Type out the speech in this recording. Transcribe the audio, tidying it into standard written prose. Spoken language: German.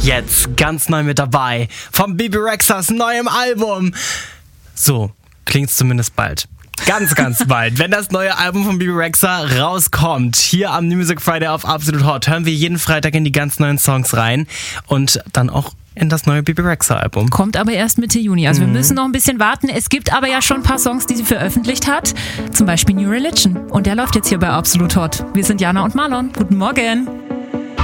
Jetzt ganz neu mit dabei vom Bebe Rexhas neuem Album. So klingt's zumindest bald. Ganz, ganz bald. Wenn das neue Album von Bebe Rexha rauskommt, hier am New Music Friday auf Absolut Hot, hören wir jeden Freitag in die ganz neuen Songs rein und dann auch in das neue Bebe Rexha Album. Kommt aber erst Mitte Juni, also wir müssen noch ein bisschen warten. Es gibt aber ja schon ein paar Songs, die sie veröffentlicht hat, zum Beispiel New Religion, und der läuft jetzt hier bei Absolut Hot. Wir sind Jana und Marlon. Guten Morgen.